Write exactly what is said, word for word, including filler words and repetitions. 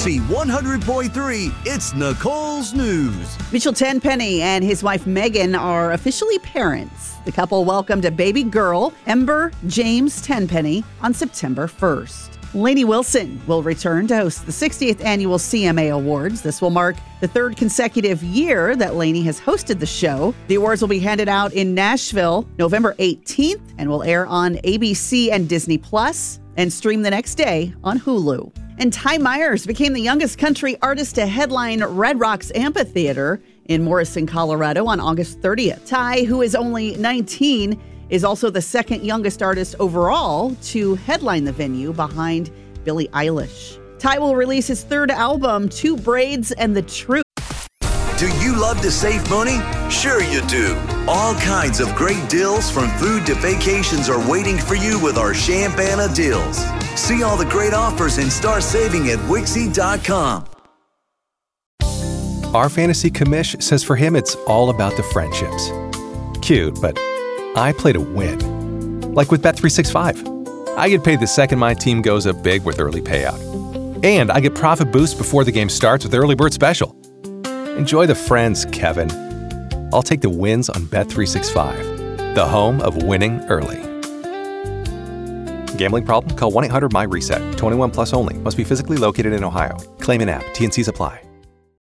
Z one hundred point three, it's Nicole's News. Mitchell Tenpenny and his wife Megan are officially parents. The couple welcomed a baby girl, Ember James Tenpenny, on September first. Lainey Wilson will return to host the sixtieth Annual C M A Awards. This will mark the third consecutive year that Lainey has hosted the show. The awards will be handed out in Nashville November eighteenth and will air on A B C and Disney Plus and stream the next day on Hulu. And Ty Myers became the youngest country artist to headline Red Rocks Amphitheater in Morrison, Colorado on August thirtieth. Ty, who is only nineteen, is also the second youngest artist overall to headline the venue behind Billie Eilish. Ty will release his third album, Two Braids and the Truth. Do you love to save money? Sure you do. All kinds of great deals from food to vacations are waiting for you with our Champana deals. See all the great offers and start saving at Wixie dot com. Our fantasy commish says for him it's all about the friendships. Cute, but I play to win. Like with Bet three sixty-five. I get paid the second my team goes up big with early payout. And I get profit boost before the game starts with Early Bird Special. Enjoy the friends, Kevin. I'll take the wins on Bet three sixty-five, the home of winning early. Gambling problem? Call one eight hundred M Y RESET. twenty-one plus only. Must be physically located in Ohio. Claim in app. T N Cs apply.